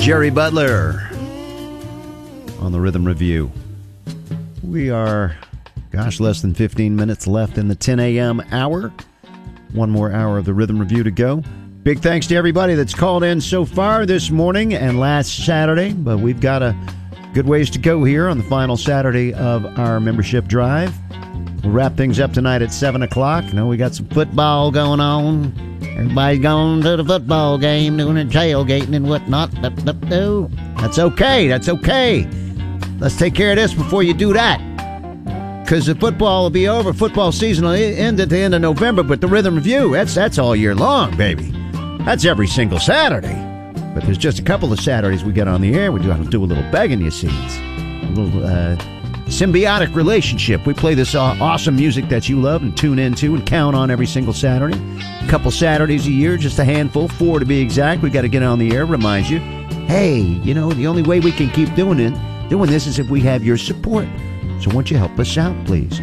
Jerry Butler on the Rhythm Review. We are, less than 15 minutes left in the 10 a.m. hour. One more hour of the Rhythm Review to go. Big thanks to everybody that's called in so far this morning and last Saturday, but we've got a good ways to go here on the final Saturday of our membership drive. We'll wrap things up tonight at 7 o'clock. You know, we got some football going on. Everybody's going to the football game, doing a tailgating and whatnot. That's okay. That's okay. Let's take care of this before you do that. Because the football will be over. Football season will end at the end of November, but the Rhythm Review, that's all year long, baby. That's every single Saturday. But there's just a couple of Saturdays we get on the air. We do a little begging, you see. It's a little symbiotic relationship. We play this awesome music that you love and tune into and count on every single Saturday. A couple Saturdays a year, just a handful, 4 to be exact. We got to get on the air, remind you, hey, you know, the only way we can keep doing this is if we have your support. So won't you help us out, please?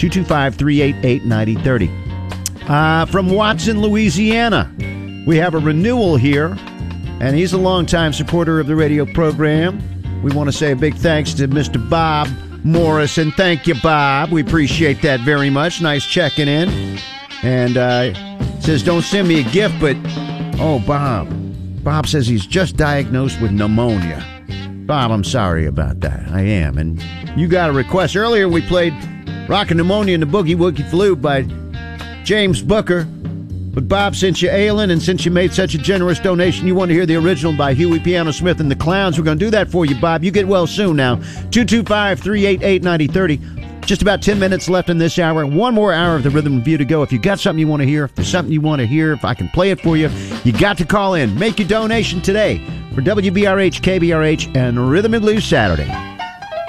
225-388-9030. From Watson, Louisiana, we have a renewal here, and he's a longtime supporter of the radio program. We want to say a big thanks to Mr. Bob Morrison. Thank you, Bob. We appreciate that very much. Nice checking in. And says, don't send me a gift, but, oh, Bob. Bob says he's just diagnosed with pneumonia. Bob, I'm sorry about that. I am. And you got a request. Earlier we played Rockin' Pneumonia and the Boogie Woogie Flu by James Booker. But Bob, since you're ailing and since you made such a generous donation, you want to hear the original by Huey Piano Smith and the Clowns. We're going to do that for you, Bob. You get well soon now. 225-388-9030. Just about 10 minutes left in this hour. One more hour of the Rhythm Review to go. If you got something you want to hear, if there's something you want to hear, if I can play it for you, you got to call in. Make your donation today for WBRH, KBRH, and Rhythm and Blues Saturday.